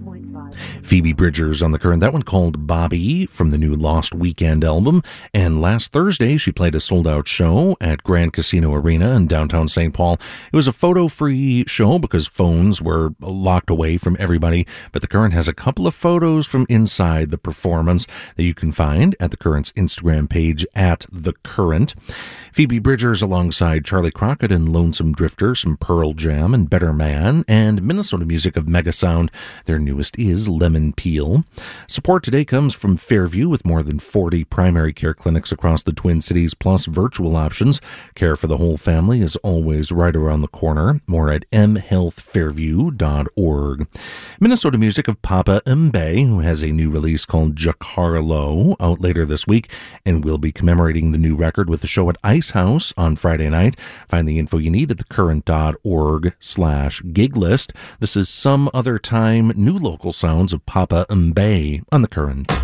Phoebe Bridgers on The Current. That one called Bobby from the new Lost Weekend album. And last Thursday, she played a sold-out show at Grand Casino Arena in downtown St. Paul. It was a photo-free show because phones were locked away from everybody. But The Current has a couple of photos from inside the performance that you can find at The Current's Instagram page at The Current. Phoebe Bridgers alongside Charlie Crockett and Lonesome Drifter, some Pearl Jam and Better Man, and Minnesota music of Megasound. Their newest is Lemon Peel. Support today comes from Fairview with more than 40 primary care clinics across the Twin Cities, plus virtual options. Care for the whole family is always right around the corner. More at mhealthfairview.org. Minnesota music of Papa Mbe, who has a new release called Jacarlo, out later this week, and will be commemorating the new record with a show at Ice House on Friday night. Find the info you need at thecurrent.org/gig list. This is Some Other Time, new local sounds of Papa Mbe on The Current.